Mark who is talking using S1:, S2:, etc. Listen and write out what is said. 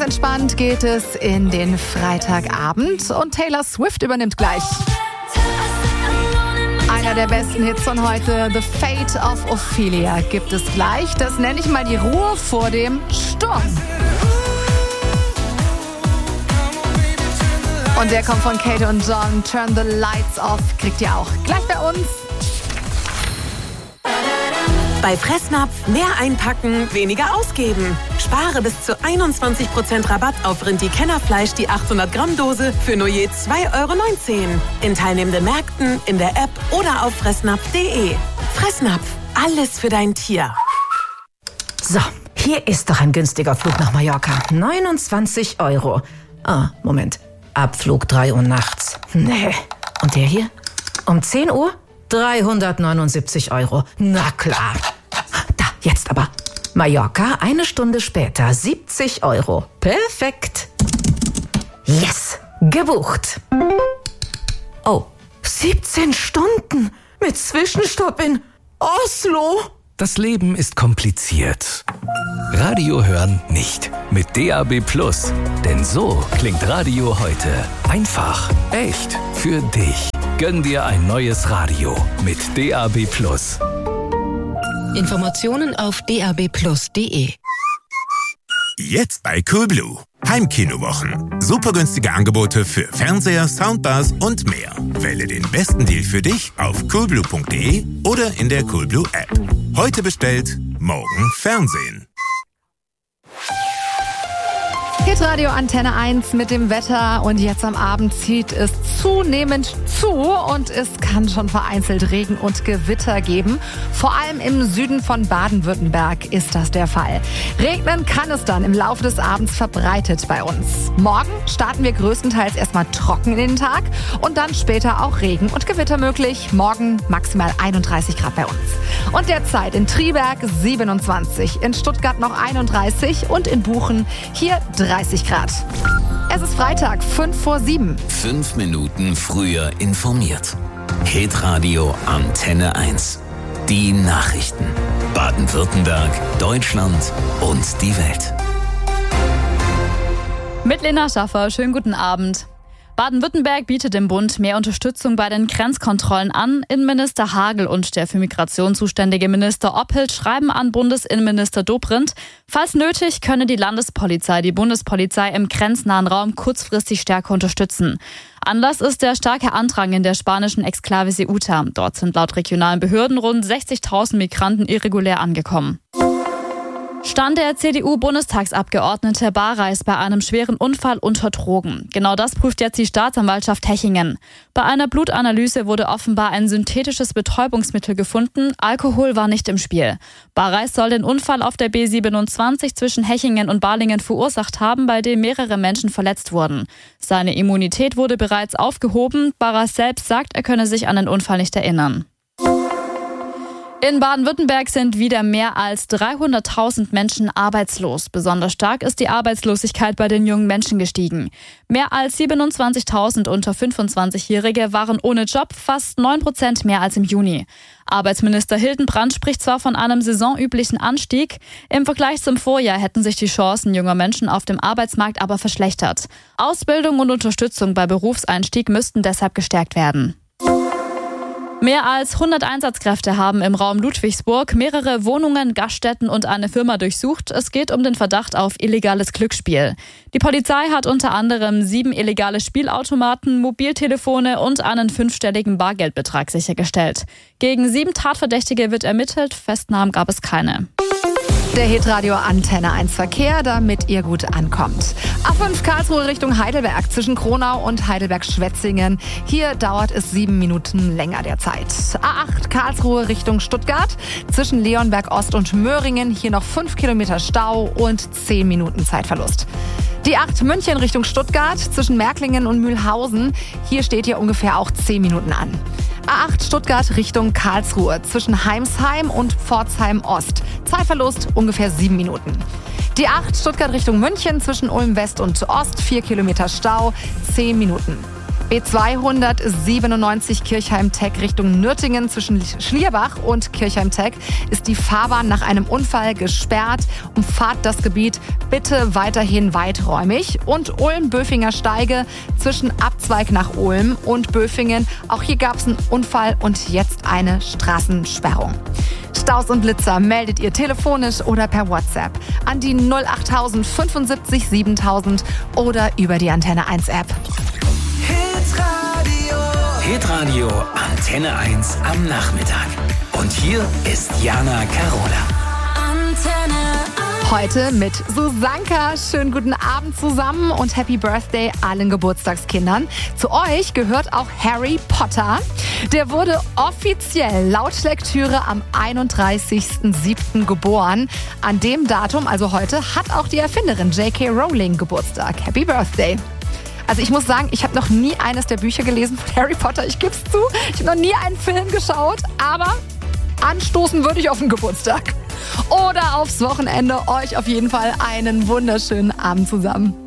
S1: entspannt geht es in den Freitagabend und Taylor Swift übernimmt gleich. Einer der besten Hits von heute, The Fate of Ophelia, gibt es gleich. Das nenne ich mal die Ruhe vor dem Sturm. Und der kommt von Kate und John, Turn the Lights Off, kriegt ihr auch gleich bei uns.
S2: Bei Fressnapf mehr einpacken, weniger ausgeben. Spare bis zu 21% Rabatt auf Rindi-Kennerfleisch, die 800-Gramm-Dose für nur je 2,19 €. In teilnehmenden Märkten, in der App oder auf fressnapf.de. Fressnapf, alles für dein Tier.
S3: So, hier ist doch ein günstiger Flug nach Mallorca. 29 €. Ah, Moment. Abflug 3 Uhr nachts. Nee. Und der hier? Um 10 Uhr? 379 €. Na klar. Da, jetzt aber. Mallorca, 1 Stunde später, 70 €. Perfekt. Yes, gebucht. Oh, 17 Stunden mit Zwischenstopp in Oslo.
S4: Das Leben ist kompliziert. Radio hören nicht. Mit DAB+. Denn so klingt Radio heute. Einfach, echt, für dich. Gönn dir ein neues Radio mit DAB+.
S5: Informationen auf dabplus.de.
S6: Jetzt bei Coolblue. Heimkinowochen. Super günstige Angebote für Fernseher, Soundbars und mehr. Wähle den besten Deal für dich auf coolblue.de oder in der Coolblue App. Heute bestellt, morgen Fernsehen.
S1: Hitradio Antenne 1 mit dem Wetter und jetzt am Abend zieht es zunehmend zu und es kann schon vereinzelt Regen und Gewitter geben. Vor allem im Süden von Baden-Württemberg ist das der Fall. Regnen kann es dann im Laufe des Abends verbreitet bei uns. Morgen starten wir größtenteils erstmal trocken in den Tag und dann später auch Regen und Gewitter möglich. Morgen maximal 31 Grad bei uns. Und derzeit in Triberg 27, in Stuttgart noch 31 und in Buchen hier 30 Grad. Es ist Freitag, 6:55.
S7: 5 Minuten früher informiert. Hitradio Antenne 1. Die Nachrichten. Baden-Württemberg, Deutschland und die Welt.
S8: Mit Lena Schaffer, schönen guten Abend. Baden-Württemberg bietet dem Bund mehr Unterstützung bei den Grenzkontrollen an. Innenminister Hagel und der für Migration zuständige Minister Oppelt schreiben an Bundesinnenminister Dobrindt. Falls nötig, könne die Landespolizei die Bundespolizei im grenznahen Raum kurzfristig stärker unterstützen. Anlass ist der starke Andrang in der spanischen Exklave Ceuta. Dort sind laut regionalen Behörden rund 60.000 Migranten irregulär angekommen. Stand der CDU-Bundestagsabgeordnete Barreis bei einem schweren Unfall unter Drogen. Genau das prüft jetzt die Staatsanwaltschaft Hechingen. Bei einer Blutanalyse wurde offenbar ein synthetisches Betäubungsmittel gefunden. Alkohol war nicht im Spiel. Barreis soll den Unfall auf der B27 zwischen Hechingen und Balingen verursacht haben, bei dem mehrere Menschen verletzt wurden. Seine Immunität wurde bereits aufgehoben. Barreis selbst sagt, er könne sich an den Unfall nicht erinnern. In Baden-Württemberg sind wieder mehr als 300.000 Menschen arbeitslos. Besonders stark ist die Arbeitslosigkeit bei den jungen Menschen gestiegen. Mehr als 27.000 unter 25-Jährige waren ohne Job, fast 9% mehr als im Juni. Arbeitsminister Hildenbrand spricht zwar von einem saisonüblichen Anstieg, im Vergleich zum Vorjahr hätten sich die Chancen junger Menschen auf dem Arbeitsmarkt aber verschlechtert. Ausbildung und Unterstützung bei Berufseinstieg müssten deshalb gestärkt werden. Mehr als 100 Einsatzkräfte haben im Raum Ludwigsburg mehrere Wohnungen, Gaststätten und eine Firma durchsucht. Es geht um den Verdacht auf illegales Glücksspiel. Die Polizei hat unter anderem 7 illegale Spielautomaten, Mobiltelefone und einen 5-stelligen Bargeldbetrag sichergestellt. Gegen 7 Tatverdächtige wird ermittelt, Festnahmen gab es keine.
S1: Der Hitradio Antenne 1 Verkehr, damit ihr gut ankommt. A5 Karlsruhe Richtung Heidelberg zwischen Kronau und Heidelberg-Schwetzingen. Hier dauert es 7 Minuten länger derzeit. A8 Karlsruhe Richtung Stuttgart zwischen Leonberg Ost und Möhringen. Hier noch 5 Kilometer Stau und 10 Minuten Zeitverlust. Die 8 München Richtung Stuttgart zwischen Märklingen und Mühlhausen. Hier steht ihr ungefähr auch 10 Minuten an. A8 Stuttgart Richtung Karlsruhe zwischen Heimsheim und Pforzheim Ost. Zeitverlust ungefähr 7 Minuten. Die 8 Stuttgart Richtung München zwischen Ulm West und Ost, 4 Kilometer Stau, 10 Minuten. B297 Kirchheim-Teck Richtung Nürtingen zwischen Schlierbach und Kirchheim-Teck ist die Fahrbahn nach einem Unfall gesperrt. Umfahrt das Gebiet bitte weiterhin weiträumig. Und Ulm-Böfinger Steige zwischen Abzweig nach Ulm und Böfingen. Auch hier gab es einen Unfall und jetzt eine Straßensperrung. Staus und Blitzer meldet ihr telefonisch oder per WhatsApp an die 08000 75 7000 oder über die Antenne 1 App.
S7: Hitradio Antenne 1 am Nachmittag. Und hier ist Jana Carola.
S1: Heute mit Susanka. Schönen guten Abend zusammen und Happy Birthday allen Geburtstagskindern. Zu euch gehört auch Harry Potter. Der wurde offiziell laut Lektüre am 31.07. geboren. An dem Datum, also heute, hat auch die Erfinderin J.K. Rowling Geburtstag. Happy Birthday. Also ich muss sagen, ich habe noch nie eines der Bücher gelesen von Harry Potter. Ich gebe es zu. Ich habe noch nie einen Film geschaut. Aber anstoßen würde ich auf den Geburtstag. Oder aufs Wochenende. Euch auf jeden Fall einen wunderschönen Abend zusammen.